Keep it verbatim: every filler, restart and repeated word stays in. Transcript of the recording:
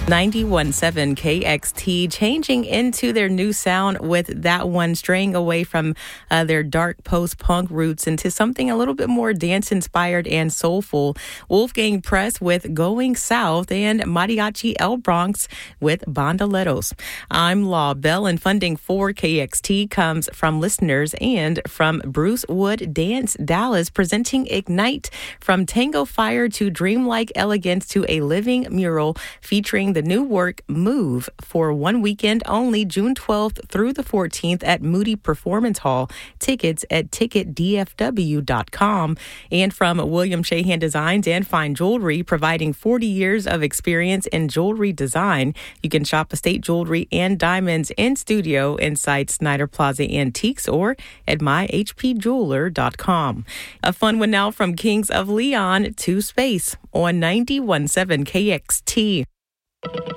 ninety-one point seven K X T changing into their new sound with that one, straying away from uh, their dark post-punk roots into something a little bit more dance-inspired and soulful. Wolfgang Press with Going South and Mariachi El Bronx with Bandoleros. I'm Law Bell, and funding for K X T comes from listeners and from Bruce Wood Dance Dallas, presenting Ignite, from tango fire to dreamlike elegance to a living mural, featuring the new work Move for one weekend only, June twelfth through the fourteenth at Moody Performance Hall. Tickets at ticket d f w dot com. And from William Shahan Designs and Fine Jewelry, providing forty years of experience in jewelry design. You can shop estate jewelry and diamonds in studio inside Snyder Plaza Antiques or at my h p jeweler dot com. A fun one now from Kings of Leon to Space on ninety-one point seven K X T.